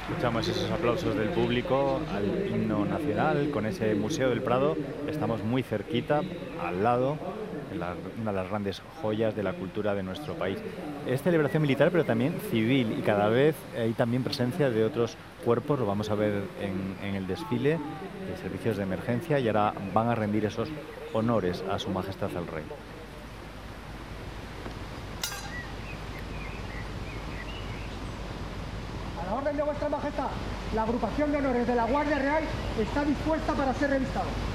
Escuchamos esos aplausos del público al himno nacional con ese Museo del Prado. Estamos muy cerquita, al lado, de una de las grandes joyas de la cultura de nuestro país. Es celebración militar, pero también civil, y cada vez hay también presencia de otros cuerpos, lo vamos a ver en el desfile, de servicios de emergencia, y ahora van a rendir esos honores a Su Majestad el Rey. A la orden de Vuestra Majestad, la agrupación de honores de la Guardia Real está dispuesta para ser revistada.